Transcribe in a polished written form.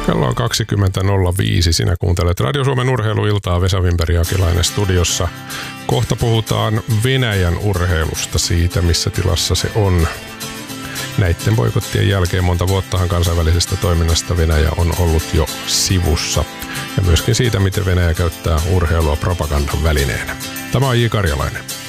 Kello on 20.05. Sinä kuuntelet Radio Suomen urheiluiltaa. Vesa Wimberg-Jakilainen studiossa. Kohta puhutaan Venäjän urheilusta, siitä missä tilassa se on. Näiden boikottien jälkeen monta vuottahan kansainvälisestä toiminnasta Venäjä on ollut jo sivussa. Ja myöskin siitä, miten Venäjä käyttää urheilua propagandan välineenä. Tämä on J. Karjalainen.